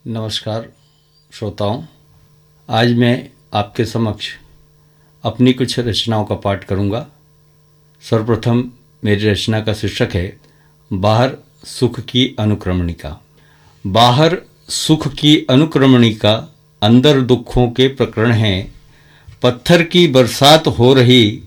नमस्कार श्रोताओं, आज मैं आपके समक्ष अपनी कुछ रचनाओं का पाठ करूंगा। सर्वप्रथम मेरी रचना का शीर्षक है बाहर सुख की अनुक्रमणिका। बाहर सुख की अनुक्रमणिका, अंदर दुखों के प्रकरण हैं। पत्थर की बरसात हो रही,